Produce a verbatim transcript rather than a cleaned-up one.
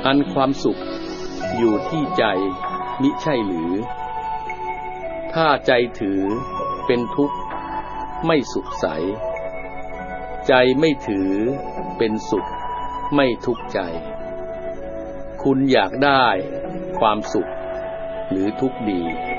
อันความสุขอยู่ที่ใจมิใช่หรือถ้าใจถือเป็นทุกข์ไม่สุขใสใจไม่ถือเป็นสุขไม่ทุกข์ใจคุณอยากได้ความสุขหรือทุกข์ดี